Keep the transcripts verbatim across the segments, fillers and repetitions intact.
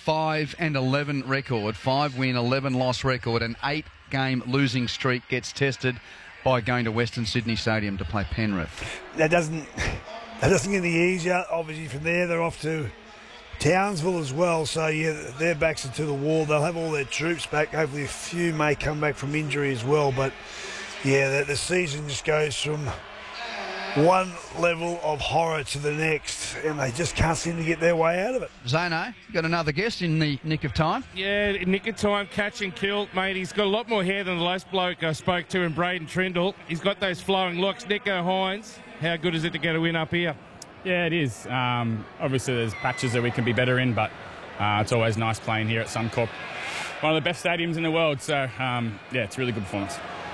five and eleven record, five win, eleven loss record, an eight-game losing streak gets tested by going to Western Sydney Stadium to play Penrith. That doesn't that doesn't get any easier. Obviously, from there they're off to Townsville as well. So yeah, their backs are to the wall. They'll have all their troops back. Hopefully, a few may come back from injury as well. But yeah, the, the season just goes from one level of horror to the next, and they just can't seem to get their way out of it. Zano, you got another guest in the nick of time? Yeah, nick of time, catch and kill, mate. He's got a lot more hair than the last bloke I spoke to in Braden Trindle. He's got those flowing locks. Nico Hines, how good is it to get a win up here? Yeah, it is. Um, obviously, there's patches that we can be better in, but uh, it's always nice playing here at Suncorp. One of the best stadiums in the world, so um, yeah, it's a really good performance.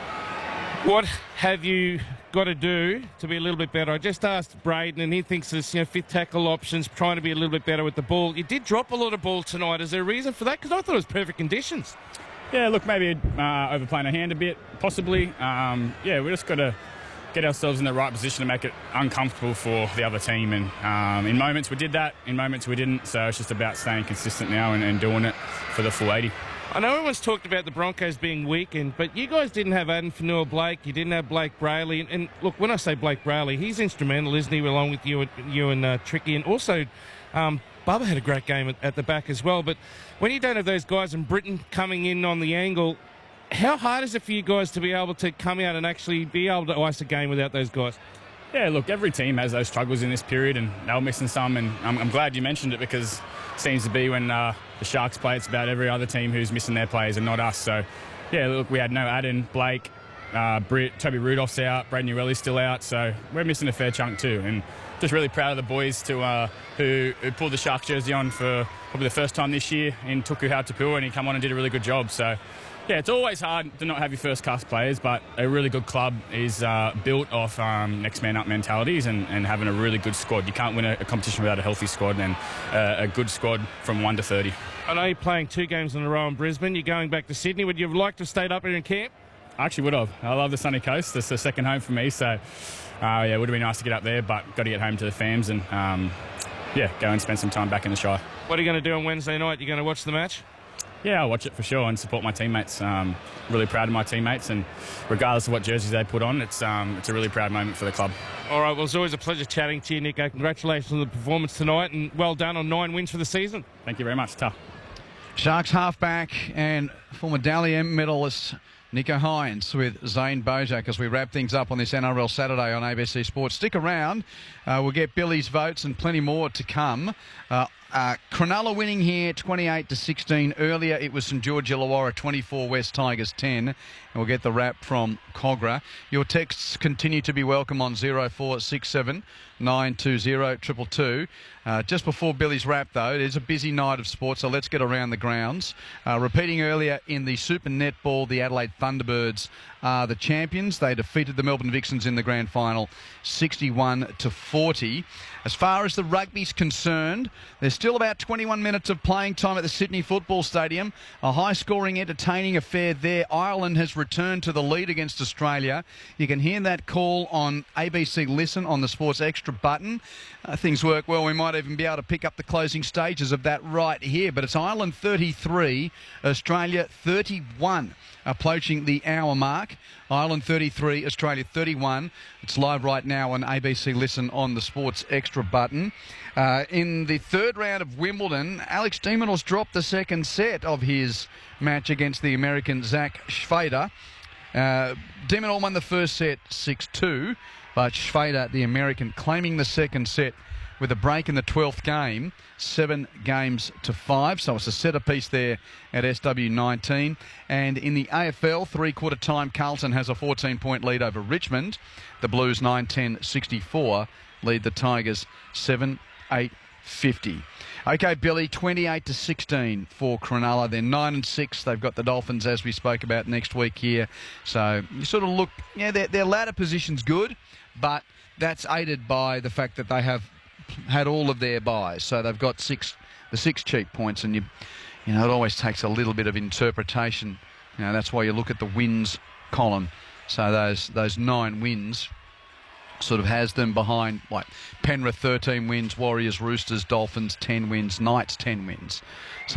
What have you got to do to be a little bit better? I just asked Braden, and he thinks there's, you know, fifth tackle options, trying to be a little bit better with the ball. You did drop a lot of ball tonight. Is there a reason for that? Because I thought it was perfect conditions. Yeah, look, maybe uh, overplaying our hand a bit, possibly. Um, yeah, we just got to get ourselves in the right position to make it uncomfortable for the other team. And um, in moments we did that, in moments we didn't. So it's just about staying consistent now and, and doing it for the full eighty. I know everyone's talked about the Broncos being weakened, but you guys didn't have Addin Fanua-Blake, you didn't have Blake Brayley, and, and look, when I say Blake Brayley, he's instrumental, isn't he, along with you and, you and uh, Tricky, and also um, Bubba had a great game at, at the back as well, but when you don't have those guys and Britain coming in on the angle, how hard is it for you guys to be able to come out and actually be able to ice a game without those guys? Yeah, look, every team has those struggles in this period, and they were missing some, and I'm, I'm glad you mentioned it, because it seems to be when uh, the Sharks play, it's about every other team who's missing their players and not us. So, yeah, look, we had no Addin, Blake, uh, Britt, Toby Rudolph's out, Braden Urelli's still out, so we're missing a fair chunk too. And just really proud of the boys to uh, who, who pulled the Sharks jersey on for probably the first time this year in Tuku Hautapua, and he come on and did a really good job. So, yeah, it's always hard to not have your first-class players, but a really good club is uh, built off um, next-man-up mentalities and, and having a really good squad. You can't win a, a competition without a healthy squad, and uh, a good squad from one to thirty. I know you're playing two games in a row in Brisbane. You're going back to Sydney. Would you have liked to have stayed up here in camp? I actually would have. I love the sunny coast. It's the second home for me, so uh, yeah, it would have been nice to get up there, but got to get home to the fams and, um, yeah, go and spend some time back in the Shire. What are you going to do on Wednesday night? You going to watch the match? Yeah, I'll watch it for sure and support my teammates. Um, really proud of my teammates, and regardless of what jerseys they put on, it's um, it's a really proud moment for the club. All right, well, it's always a pleasure chatting to you, Nico. Congratulations on the performance tonight, and well done on nine wins for the season. Thank you very much. Ta. Sharks halfback and former Dally M medalist Nico Hines with Zane Bojak as we wrap things up on this N R L Saturday on A B C Sports. Stick around. Uh, we'll get Billy's votes and plenty more to come. Uh, uh, Cronulla winning here twenty-eight to sixteen. Earlier it was St George Illawarra twenty-four, West Tigers ten. And we'll get the wrap from Cogra. Your texts continue to be welcome on zero four six seven nine two zero two two two. Uh, just before Billy's wrap, though, it is a busy night of sport, so let's get around the grounds. Uh, repeating earlier in the Super Netball, the Adelaide Thunderbirds are the champions. They defeated the Melbourne Vixens in the grand final sixty-one to forty. As far as the rugby's concerned, there's still about twenty-one minutes of playing time at the Sydney Football Stadium. A high-scoring, entertaining affair there. Ireland has returned to the lead against Australia. You can hear that call on A B C Listen on the Sports Extra button. Uh, things work well. We might even be able to pick up the closing stages of that right here. But it's Ireland thirty-three, Australia thirty-one, approaching the hour mark. Ireland thirty-three, Australia thirty-one. It's live right now on A B C Listen on the Sports Extra button. Uh, in the third round of Wimbledon, Alex de Minaur's dropped the second set of his match against the American Zach Schwader. Uh, de Minaur won the first set six two, but Schwader, the American, claiming the second set with a break in the twelfth game, seven games to five. So it's a set apiece there at S W nineteen. And in the A F L, three-quarter time, Carlton has a fourteen-point lead over Richmond. The Blues nine ten sixty-four lead the Tigers seven eight fifty. Okay, Billy, twenty-eight to sixteen for Cronulla. They're nine and six. They've got the Dolphins, as we spoke about, next week here. So you sort of look, yeah, their, their ladder position's good, but that's aided by the fact that they have had all of their buys. So they've got six, the six cheap points, and you, you know, it always takes a little bit of interpretation. You know, that's why you look at the wins column. So those those nine wins sort of has them behind, like, Penrith thirteen wins, Warriors, Roosters, Dolphins ten wins, Knights ten wins. So